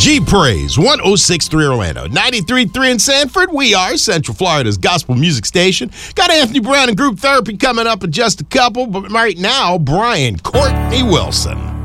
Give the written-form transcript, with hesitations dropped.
G-Praise, 106.3 Orlando, 93.3 in Sanford. We are Central Florida's gospel music station. Got Anthony Brown and Group Therapy coming up in just a couple, but right now, Brian Courtney Wilson.